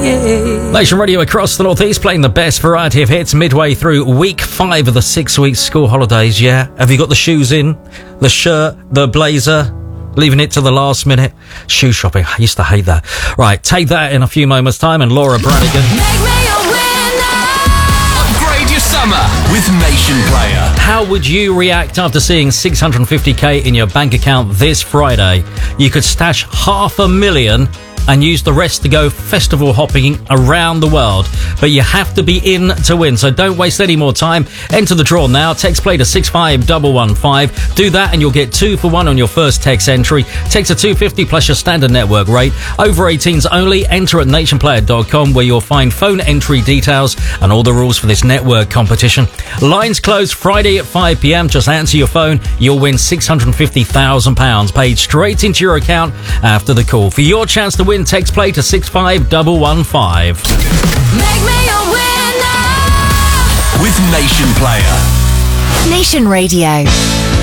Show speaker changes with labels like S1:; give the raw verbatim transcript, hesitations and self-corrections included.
S1: Nation Radio across the Northeast, playing the best variety of hits midway through week five of the six-week school holidays, yeah? Have you got the shoes in? The shirt? The blazer? Leaving it to the last minute? Shoe shopping, I used to hate that. Right, take that in a few moments' time, and Laura Branigan.
S2: Make me a winner.
S3: Upgrade your summer with Nation Player.
S1: How would you react after seeing six hundred fifty k in your bank account this Friday? You could stash half a million and use the rest to go festival hopping around the world. But you have to be in to win, so don't waste any more time. Enter the draw now. Text play to six five one one five. Do that and you'll get two for one on your first text entry. Text to two fifty plus your standard network rate. Over eighteens only. Enter at nation player dot com where you'll find phone entry details and all the rules for this network competition. Lines close Friday at five p.m. Just answer your phone. You'll win six hundred fifty thousand pounds paid straight into your account after the call. For your chance to win, text play to six five one one five.
S2: Make me a winner.
S3: With Nation Player.
S4: Nation Radio.